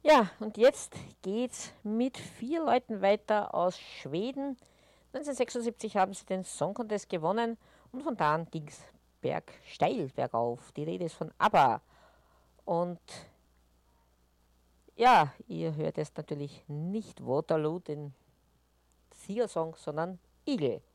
Ja, und jetzt geht's mit 4 Leuten weiter aus Schweden. 1976 haben sie den Song Contest gewonnen und von da an ging's steil bergauf. Die Rede ist von ABBA. Und ja, ihr hört jetzt natürlich nicht Waterloo, den Siegersong, sondern Eagle.